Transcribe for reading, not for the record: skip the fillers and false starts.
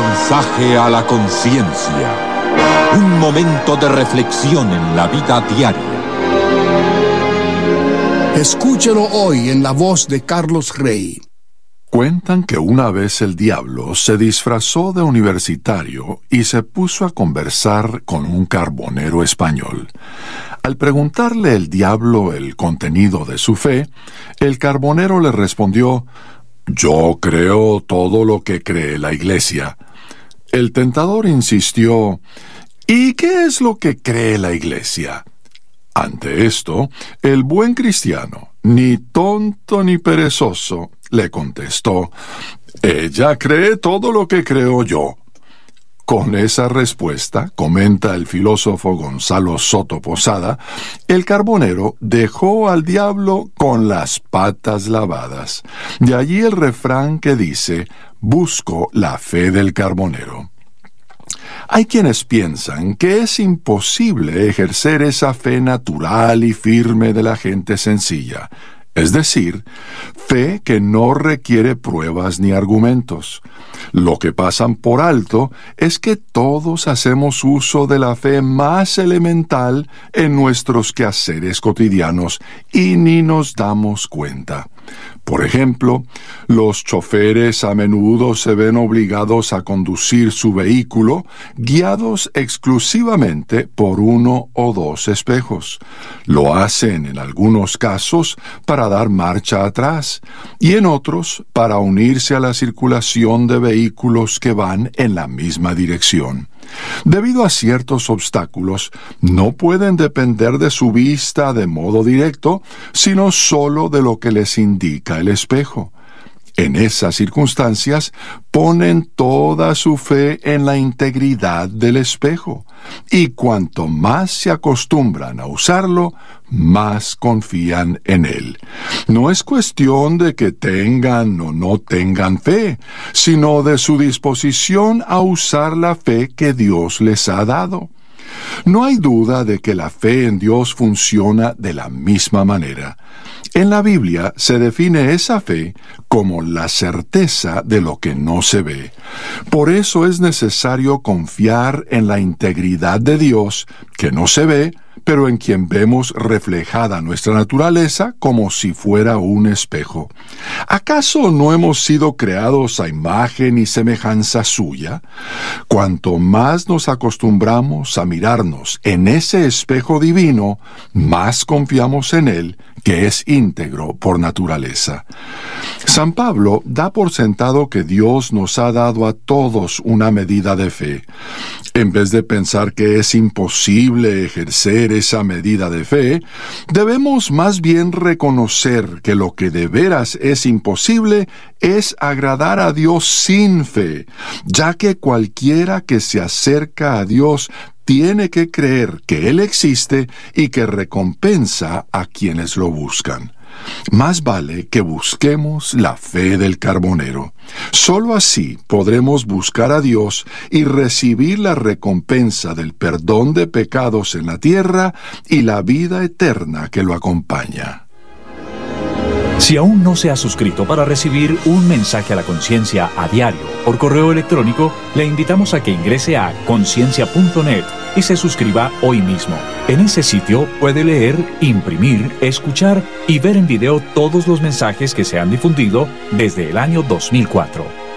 Mensaje a la conciencia. Un momento de reflexión en la vida diaria. Escúchelo hoy en la voz de Carlos Rey. Cuentan que una vez el diablo se disfrazó de universitario y se puso a conversar con un carbonero español. Al preguntarle el diablo el contenido de su fe, el carbonero le respondió: «Yo creo todo lo que cree la Iglesia». El tentador insistió: «¿Y qué es lo que cree la Iglesia?». Ante esto, el buen cristiano, ni tonto ni perezoso, le contestó: «Ella cree todo lo que creo yo». Con esa respuesta, comenta el filósofo Gonzalo Soto Posada, el carbonero dejó al diablo con las patas lavadas. De allí el refrán que dice: «Busco la fe del carbonero». Hay quienes piensan que es imposible ejercer esa fe natural y firme de la gente sencilla, es decir, fe que no requiere pruebas ni argumentos. Lo que pasan por alto es que todos hacemos uso de la fe más elemental en nuestros quehaceres cotidianos y ni nos damos cuenta. Por ejemplo, los choferes a menudo se ven obligados a conducir su vehículo guiados exclusivamente por uno o dos espejos. Lo hacen en algunos casos para dar marcha atrás y en otros para unirse a la circulación de vehículos que van en la misma dirección. Debido a ciertos obstáculos, no pueden depender de su vista de modo directo, sino solo de lo que les indica el espejo. En esas circunstancias, ponen toda su fe en la integridad del espejo, y cuanto más se acostumbran a usarlo, más confían en él. No es cuestión de que tengan o no tengan fe, sino de su disposición a usar la fe que Dios les ha dado. No hay duda de que la fe en Dios funciona de la misma manera. En la Biblia se define esa fe como la certeza de lo que no se ve. Por eso es necesario confiar en la integridad de Dios, que no se ve, pero en quien vemos reflejada nuestra naturaleza como si fuera un espejo. ¿Acaso no hemos sido creados a imagen y semejanza suya? Cuanto más nos acostumbramos a mirarnos en ese espejo divino, más confiamos en él, que es íntegro por naturaleza. San Pablo da por sentado que Dios nos ha dado a todos una medida de fe. En vez de pensar que es imposible ejercer esa medida de fe, debemos más bien reconocer que lo que de veras es imposible es agradar a Dios sin fe, ya que cualquiera que se acerca a Dios tiene que creer que Él existe y que recompensa a quienes lo buscan. Más vale que busquemos la fe del carbonero. Solo así podremos buscar a Dios y recibir la recompensa del perdón de pecados en la tierra y la vida eterna que lo acompaña. Si aún no se ha suscrito para recibir un mensaje a la conciencia a diario por correo electrónico, le invitamos a que ingrese a conciencia.net y se suscriba hoy mismo. En ese sitio puede leer, imprimir, escuchar y ver en video todos los mensajes que se han difundido desde el año 2004.